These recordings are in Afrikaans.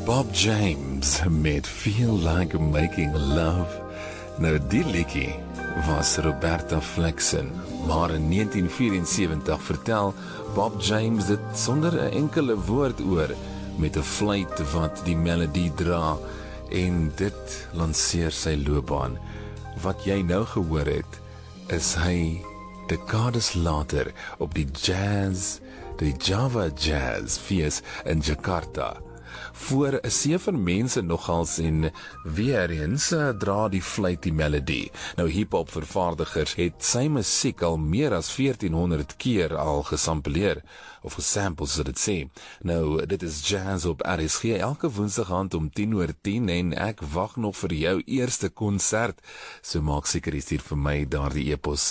Bob James met Feel Like Making Love. Nou die liedjie was Roberta Fleck se, maar in 1974 vertel Bob James dit sonder 'n enkele woord oor, met 'n fluit wat die melodie dra, en dit lanceer sy loopbaan. Wat jy nou gehoor het, is hy dekades later op die Java Jazz Fees in Jakarta, voor 'n see van mense nogals, en weer eens dra die fluit die melodie. Nou hiphop vervaardigers het sy musiek al meer as 1400 keer al gesampleer, of gesample soos dit sê. Nou, dit is Jazz op RSG, elke woensdag aand om 10:10, en ek wag nog vir jou eerste konsert. So maak seker jy stuur vir my daardie e-pos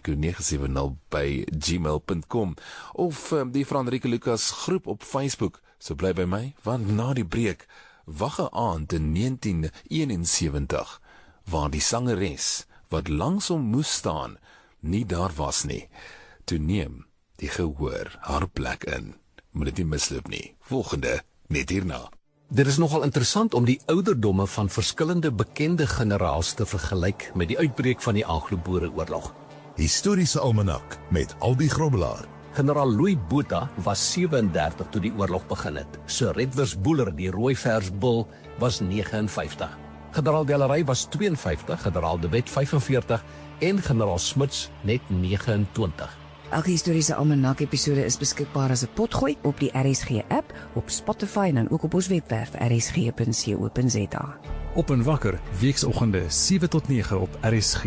franrico970@gmail.com, of die Franrico Lucas groep op Facebook. So bly by my, want na die breek wag 'n aand in 1971 waar die sangeres wat langsom moes staan nie daar was nie. Toe neem die gehoor haar plek in. Moet dit nie misloop nie. Volgende net hierna. Dit is nogal interessant om die ouderdomme van verskillende bekende generaals te vergelyk met die uitbreek van die Anglo-Boereoorlog. Historiese almanak met Albie Grobbelaar. Generaal Louis Botha was 37 toe die oorlog begin het. Sir Edward Bulwer, die rooiversbul, was 59. Generaal Delarey was 52, generaal De Wet 45 en generaal Smuts net 29. Elke historiese almanak episode is beskikbaar as 'n potgooi op die RSG app, op Spotify en dan ook op ons webwerf rsg.co.za. Op en wakker, weeksoggende 7 tot 9 op RSG.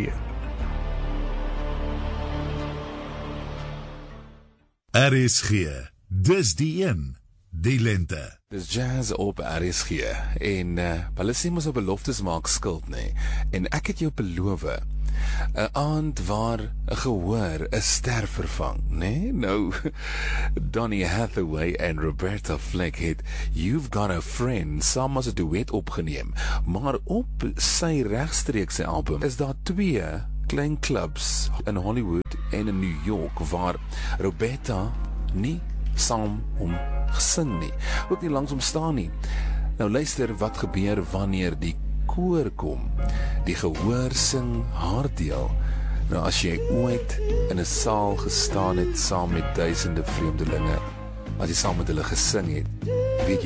RSG, dis die een, die lente. Dis Jazz op RSG, en hulle sê mos op beloftes maak skuld, nee. En ek het jou beloof, 'n aand waar 'n gehoor 'n ster vervang, nee? Nou, Donny Hathaway en Roberta Fleck het You've Got a Friend saam as 'n duet opgeneem, maar op sy regstreekse album is daar 2 klein clubs in Hollywood en in New York waar Roberta nie saam om gesing nie, ook nie langsom staan nie. Nou luister wat gebeur wanneer die koor kom. Die gehoor sing haar deel. Nou as jy ooit in 'n saal gestaan het saam met duisende vreemdelinge, as jy saam met hulle gesing het, weet jy